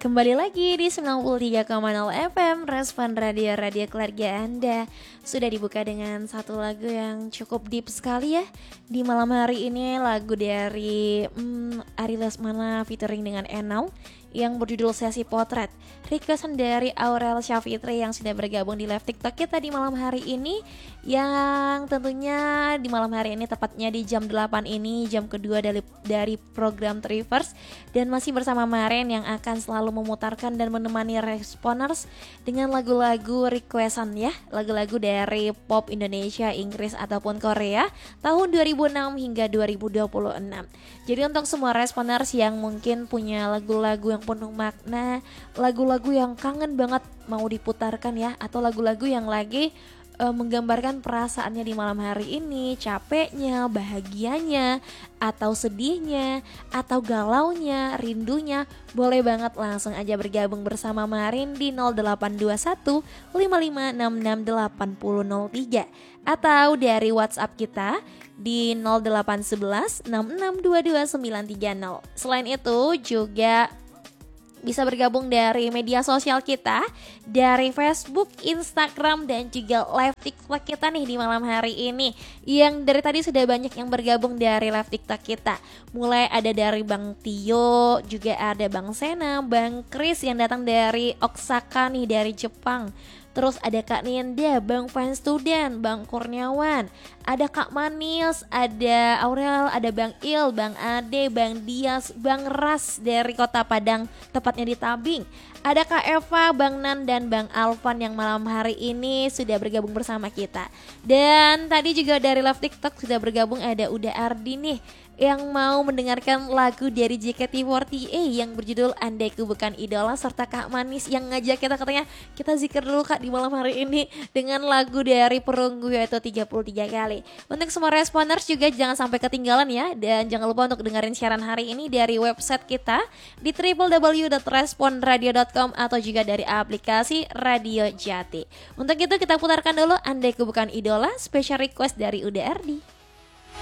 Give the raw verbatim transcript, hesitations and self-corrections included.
Kembali lagi di sembilan puluh tiga koma nol F M Respon Radio Radio Keluarga Anda. Sudah dibuka dengan satu lagu yang cukup deep sekali ya. Di malam hari ini lagu dari hmm, Ari Lesmana featuring dengan Enau yang berjudul Sesi Potret. Requestan dari Aurel Syafitri yang sudah bergabung di live TikTok kita di malam hari ini, yang tentunya di malam hari ini tepatnya di jam delapan ini, jam kedua dari dari program Trivers, dan masih bersama Maren yang akan selalu memutarkan dan menemani Responers dengan lagu-lagu requestan ya, lagu-lagu dari pop Indonesia, Inggris ataupun Korea tahun dua ribu enam hingga dua ribu dua puluh enam. Jadi untuk semua Responers yang mungkin punya lagu-lagu yang penuh makna, lagu-lagu yang kangen banget mau diputarkan ya, atau lagu-lagu yang lagi uh, menggambarkan perasaannya di malam hari ini, capeknya, bahagianya, atau sedihnya, atau galaunya, rindunya, boleh banget langsung aja bergabung bersama Marin di nol delapan dua satu lima lima enam enam delapan nol nol tiga atau dari WhatsApp kita di nol delapan satu satu enam enam dua dua sembilan tiga nol. Selain itu juga bisa bergabung dari media sosial kita, dari Facebook, Instagram, dan juga live TikTok kita nih di malam hari ini. Yang dari tadi sudah banyak yang bergabung dari live TikTok kita. Mulai ada dari Bang Tio, juga ada Bang Sena, Bang Chris yang datang dari Osaka nih, dari Jepang. Terus ada Kak Ninda, Bang Fan Student, Bang Kurniawan, ada Kak Manis, ada Aurel, ada Bang Il, Bang Ade, Bang Dias, Bang Ras dari Kota Padang, tepatnya di Tabing. Ada Kak Eva, Bang Nan, dan Bang Alvan yang malam hari ini sudah bergabung bersama kita. Dan tadi juga dari live TikTok sudah bergabung ada Uda Ardi nih, yang mau mendengarkan lagu dari J K T empat delapan yang berjudul Andai Ku Bukan Idola, serta Kak Manis yang ngajak kita, katanya kita zikir dulu Kak di malam hari ini dengan lagu dari Perunggu yaitu tiga puluh tiga kali. Untuk semua Responers juga jangan sampai ketinggalan ya, dan jangan lupa untuk dengerin siaran hari ini dari website kita di w w w dot respon radio dot com atau juga dari aplikasi Radio Jati. Untuk itu kita putarkan dulu Andai Ku Bukan Idola, special request dari Uda Ardi.